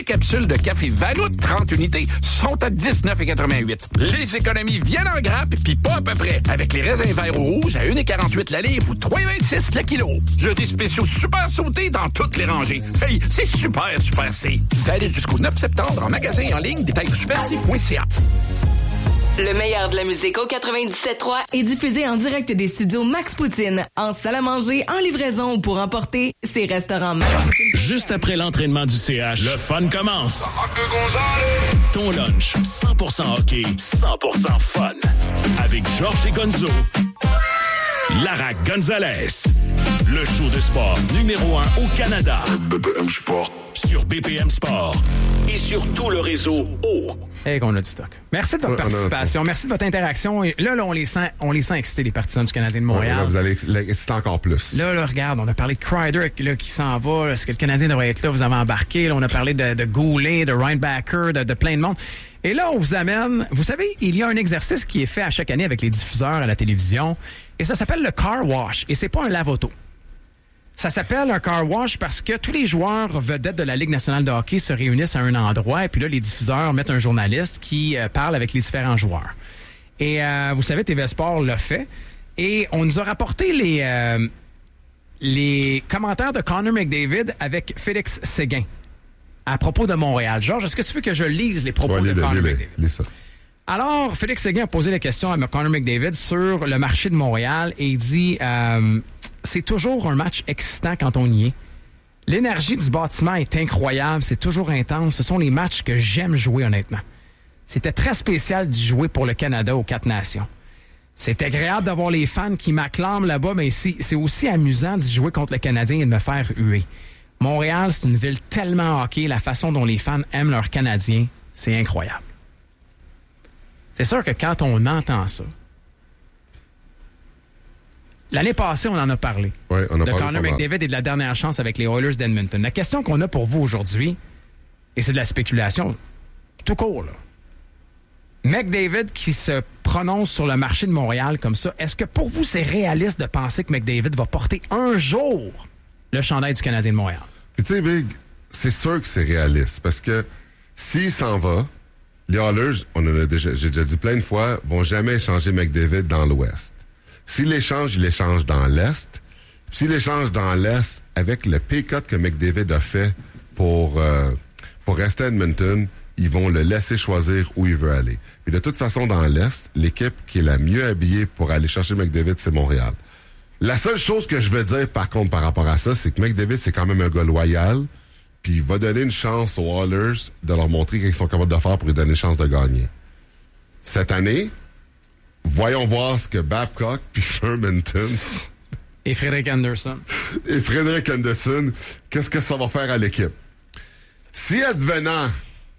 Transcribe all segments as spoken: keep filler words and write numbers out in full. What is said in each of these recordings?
capsules de café Vanout, trente unités, sont à dix-neuf virgule quatre-vingt-huit. Les économies viennent en grappe, puis pas à peu près. Avec les raisins verts ou rouges à un virgule quarante-huit la livre ou trois virgule vingt-six le kilo. J'ai des spéciaux super sautés dans toutes les rangées. Hey, c'est super, super C. Valide jusqu'au neuf septembre en magasin et en ligne. Détail super c point c a. Le meilleur de la musique au quatre-vingt-dix-sept trois est diffusé en direct des studios Max Poutine, en salle à manger, en livraison ou pour emporter, ses restaurants Max Poutine. Juste après l'entraînement du C H, le fun commence. Ton lunch, cent pour cent hockey, cent pour cent fun. Avec Georges et Gonzo. Lara Gonzalez. Le show de sport numéro un au Canada. B P M Sport. Sur B P M Sport. Et sur tout le réseau O. Et qu'on a du stock. Merci de votre Ouais, participation. Merci de votre interaction. Et là, là, on les sent, on les sent excités, les partisans du Canadien de Montréal. Ouais, là, vous allez l'exciter encore plus. Là, là, regarde, on a parlé de Kreider là, qui s'en va. Est-ce que le Canadien devrait être là? Vous avez embarqué. Là, on a parlé de, de Goulet, de Reinbacker, de, de plein de monde. Et là, on vous amène... Vous savez, il y a un exercice qui est fait à chaque année avec les diffuseurs à la télévision. Et ça s'appelle le car wash. Et c'est pas un lave-auto. Ça s'appelle un car wash parce que tous les joueurs vedettes de la Ligue nationale de hockey se réunissent à un endroit et puis là, les diffuseurs mettent un journaliste qui euh, parle avec les différents joueurs. Et euh, vous savez, T V Sport l'a fait. Et on nous a rapporté les, euh, les commentaires de Connor McDavid avec Félix Séguin à propos de Montréal. Georges, est-ce que tu veux que je lise les propos ouais, de Connor McDavid? Lis ça. Alors, Félix Séguin a posé la question à Connor McDavid sur le marché de Montréal et il dit... Euh, c'est toujours un match excitant quand on y est. L'énergie du bâtiment est incroyable, c'est toujours intense. Ce sont les matchs que j'aime jouer, honnêtement. C'était très spécial d'y jouer pour le Canada aux Quatre Nations. C'est agréable d'avoir les fans qui m'acclament là-bas, mais c'est, c'est aussi amusant d'y jouer contre le Canadien et de me faire huer. Montréal, c'est une ville tellement hockey, la façon dont les fans aiment leurs Canadiens, c'est incroyable. C'est sûr que quand on entend ça, l'année passée, on en a parlé. Ouais, on a de parlé Connor McDavid et de la dernière chance avec les Oilers d'Edmonton. La question qu'on a pour vous aujourd'hui, et c'est de la spéculation tout court, là. McDavid qui se prononce sur le marché de Montréal comme ça, est-ce que pour vous, c'est réaliste de penser que McDavid va porter un jour le chandail du Canadien de Montréal? Puis tu sais, Big, c'est sûr que c'est réaliste parce que s'il s'en va, les Oilers, on en a déjà, j'ai déjà dit plein de fois, vont jamais échanger McDavid dans l'Ouest. S'il l'échange, il l'échange dans l'Est. S'il l'échange dans l'Est, avec le pay cut que McDavid a fait pour, euh, pour rester à Edmonton, ils vont le laisser choisir où il veut aller. Puis de toute façon, dans l'Est, l'équipe qui est la mieux habillée pour aller chercher McDavid, c'est Montréal. La seule chose que je veux dire, par contre, par rapport à ça, c'est que McDavid, c'est quand même un gars loyal, puis il va donner une chance aux Oilers de leur montrer qu'ils sont capables de faire pour lui donner une chance de gagner. Cette année... Voyons voir ce que Babcock puis Fermenton et Frédéric Anderson et Frédéric Anderson, qu'est-ce que ça va faire à l'équipe? Si advenant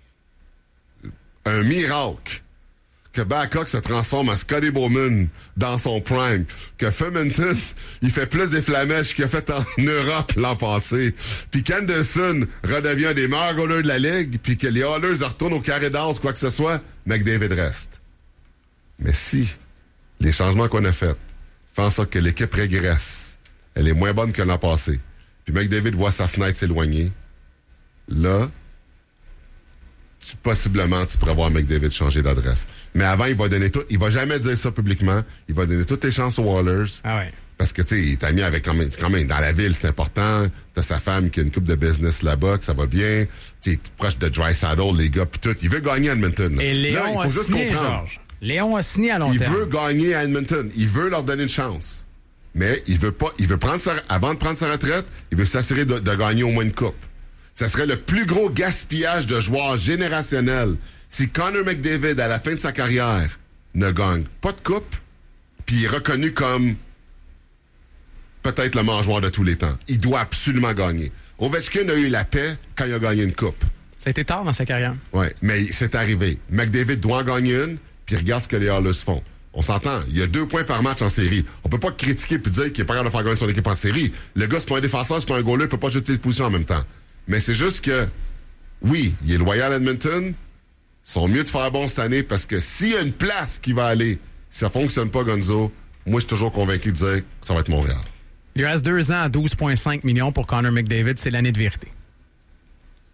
un miracle que Babcock se transforme en Scotty Bowman dans son prime, que Fermenton, il fait plus des flamèches qu'il a fait en Europe l'an passé, puis qu'Anderson redevient un des meilleurs goalers de la Ligue, puis que les Oilers retournent au carré d'as, quoi que ce soit, McDavid reste. Mais si les changements qu'on a faits font en sorte que l'équipe régresse, elle est moins bonne que l'an passé, puis McDavid voit sa fenêtre s'éloigner, là, tu, possiblement, tu pourrais voir McDavid changer d'adresse. Mais avant, il va donner tout. Il va jamais dire ça publiquement. Il va donner toutes les chances aux Oilers. Ah ouais. Parce que, tu sais, il est ami avec quand même, quand même, dans la ville, c'est important. T'as sa femme qui a une couple de business là-bas, que ça va bien. Tu sais, proche de Draisaitl, les gars, puis tout. Il veut gagner à Edmonton. Là. Et Léon là, il faut a juste signé, comprendre. Georges. Léon a signé à long il terme. Il veut gagner à Edmonton. Il veut leur donner une chance. Mais il veut pas, il veut prendre sa, avant de prendre sa retraite, il veut s'assurer de, de gagner au moins une coupe. Ça serait le plus gros gaspillage de joueurs générationnels si Connor McDavid, à la fin de sa carrière, ne gagne pas de coupe, puis il est reconnu comme peut-être le meilleur joueur de tous les temps. Il doit absolument gagner. Ovechkin a eu la paix quand il a gagné une coupe. Ça a été tard dans sa carrière. Oui, mais c'est arrivé. McDavid doit en gagner une, puis regarde ce que les Oilers font. On s'entend, il y a deux points par match en série. On peut pas critiquer puis dire qu'il est pas capable de faire gagner son équipe en série. Le gars, c'est pas un défenseur, c'est pas un goaler, il peut pas jeter les positions en même temps. Mais c'est juste que, oui, il est loyal à Edmonton, ils sont mieux de faire bon cette année parce que s'il y a une place qui va aller, si ça fonctionne pas, Gonzo, moi, je suis toujours convaincu de dire que ça va être Montréal. Il lui reste deux ans à douze virgule cinq millions pour Connor McDavid, c'est l'année de vérité.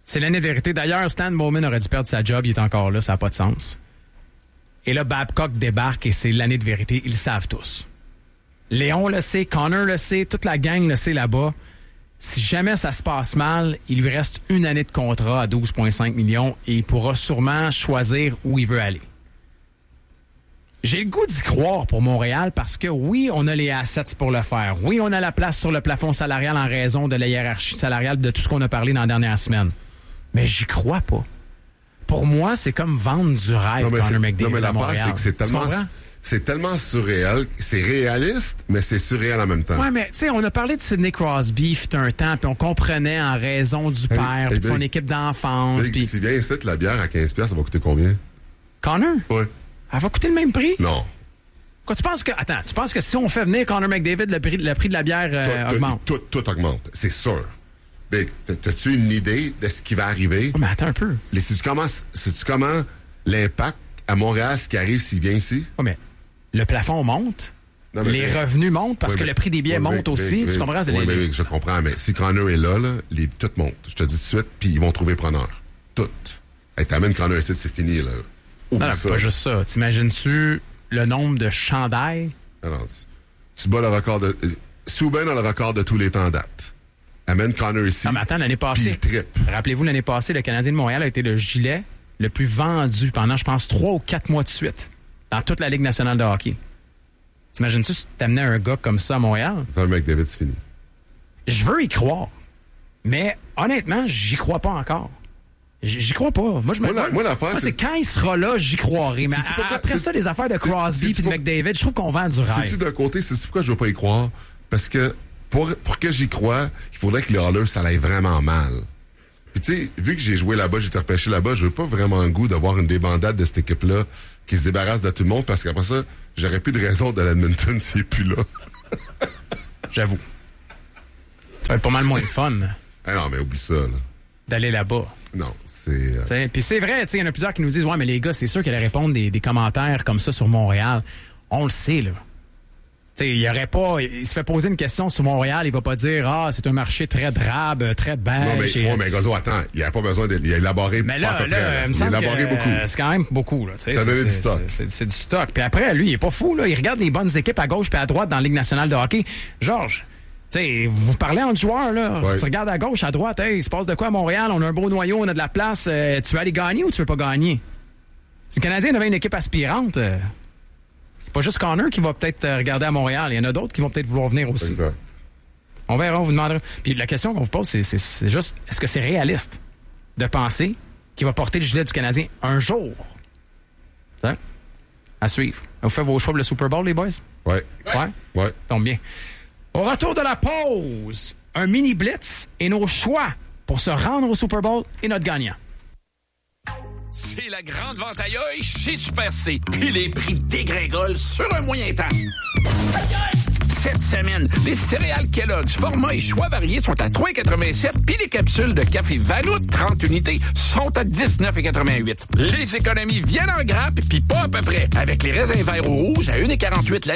C'est l'année de vérité. D'ailleurs, Stan Bowman aurait dû perdre sa job. Il est encore là. Ça n'a pas de sens. Et là, Babcock débarque et c'est l'année de vérité. Ils le savent tous. Léon le sait, Connor le sait, toute la gang le sait là-bas. Si jamais ça se passe mal, il lui reste une année de contrat à douze virgule cinq millions et il pourra sûrement choisir où il veut aller. J'ai le goût d'y croire pour Montréal parce que oui, on a les assets pour le faire. Oui, on a la place sur le plafond salarial en raison de la hiérarchie salariale de tout ce qu'on a parlé dans la dernière semaine. Mais j'y crois pas. Pour moi, c'est comme vendre du rêve, non, Connor McDavid non, mais à Montréal. C'est que c'est tellement, c'est tellement surréel. C'est réaliste, mais c'est surréel en même temps. Ouais, mais tu sais, on a parlé de Sidney Crosby fut un temps, puis on comprenait en raison du père, hey, de son équipe d'enfance. Hey, pis... Si bien ici, la bière à quinze dollars, ça va coûter combien? Connor? Oui. Elle va coûter le même prix? Non. Quoi, tu penses que... Attends, tu penses que si on fait venir Connor McDavid, le prix, le prix de la bière euh, tout, augmente? Tout, tout, tout augmente, c'est sûr. Mais t'as-tu une idée de ce qui va arriver? Oh, mais attends un peu. Sais-tu comment, sais-tu comment l'impact à Montréal, ce qui arrive s'il vient ici? Oh, mais le plafond monte. Non, mais, les mais, revenus montent parce oui, que mais, le prix des billets oui, monte mais, aussi. Mais, tu comprends? Oui, les, mais, les... oui, je comprends. Mais si Connor est là, là les, tout monte. Je te dis tout de suite, puis ils vont trouver preneur. Tout. Hey, t'amènes Connor ici, c'est fini, là. Oublie non, non, ça. Pas juste ça. T'imagines-tu le nombre de chandails? Alors, tu, tu bats le record de... Subban a le record de tous les temps date. Amène Connor ici. Non, mais attends, l'année passée. Rappelez-vous, l'année passée, le Canadien de Montréal a été le gilet le plus vendu pendant, je pense, trois ou quatre mois de suite dans toute la Ligue nationale de hockey. T'imagines-tu si t'amenais un gars comme ça à Montréal? Connor McDavid, c'est fini. Je veux y croire. Mais honnêtement, j'y crois pas encore. J'y crois pas. Moi, je me moi, la, moi, l'affaire, moi, c'est quand il sera là, j'y croirai. Mais à, après ça, les affaires de Crosby et de McDavid, je trouve qu'on vend du rêve. C'est-tu d'un côté, c'est pourquoi je veux pas y croire? Parce que pour, pour que j'y croie, il faudrait que les Oilers, ça aille vraiment mal. Puis tu sais, vu que j'ai joué là-bas, j'ai été repêché là-bas, je veux pas vraiment le goût d'avoir une débandade de cette équipe-là qui se débarrasse de tout le monde parce qu'après ça, j'aurais plus de raison de l'Edmonton s'il est plus là. J'avoue. Ça va être pas mal moins de fun. Ah non, mais oublie ça, là. D'aller là-bas. Non, c'est... Euh... Puis c'est vrai, il y en a plusieurs qui nous disent « Ouais, mais les gars, c'est sûr qu'ils allaient répondre des, des commentaires comme ça sur Montréal. » On le sait, là. Il y aurait pas... Il se fait poser une question sur Montréal, il va pas dire « Ah, c'est un marché très drabe, très beige. » Non, mais, et... ouais, mais Gozo, attends, il n'y a pas besoin de... Il a élaboré mais là, à peu là, près. Il, il a élaboré que, beaucoup. Euh, c'est quand même beaucoup, là. T'as donné du stock. C'est, c'est du stock. Puis après, lui, il est pas fou, là. Il regarde les bonnes équipes à gauche puis à droite dans la Ligue nationale de hockey. Georges... Tu sais, vous parlez entre joueurs, là. Ouais. Tu regardes à gauche, à droite, hey, il se passe de quoi à Montréal? On a un beau noyau, on a de la place. Euh, tu veux aller gagner ou tu veux pas gagner? Si le Canadien avait une équipe aspirante, euh, c'est pas juste Connor qui va peut-être euh, regarder à Montréal. Il y en a d'autres qui vont peut-être vouloir venir aussi. Exact. On verra, on vous demandera. Puis la question qu'on vous pose, c'est, c'est, c'est juste, est-ce que c'est réaliste de penser qu'il va porter le gilet du Canadien un jour? Ça? À suivre. Vous faites vos choix pour le Super Bowl, les boys? Ouais. Ouais? Ouais. Tombe bien. Au retour de la pause, un mini blitz et nos choix pour se rendre au Super Bowl et notre gagnant. C'est la grande vente aïe chez Super C. Puis les prix dégringolent sur un moyen temps. Cette semaine, les céréales Kellogg's, format et choix variés sont à trois quatre-vingt-sept, puis les capsules de café Vanout, trente unités, sont à dix-neuf quatre-vingt-huit. Les économies viennent en grappe, puis pas à peu près. Avec les raisins verts ou rouges à un quarante-huit la